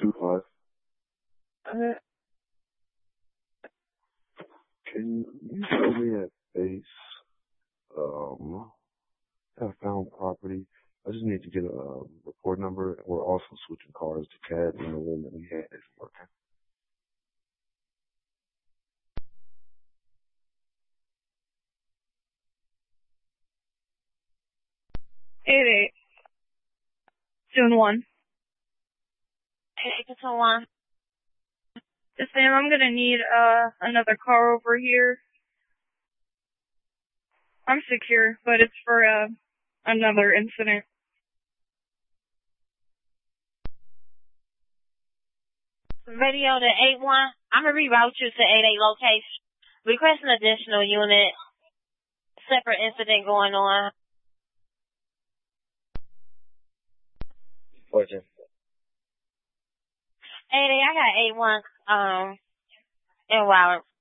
225. Can you show me at base? I found property. I just need to get a report number. We're also switching cars to CAD in the one that we had isn't working. Eight 2-1. 2-1. Yes, ma'am. I'm gonna need another car over here. I'm secure, but it's for another incident. Radio to 8-1. I'm gonna reroute you to 8-8 location. Request an additional unit. Separate incident going on. Fortune. 8-8, I got 8-1 in Wildwood.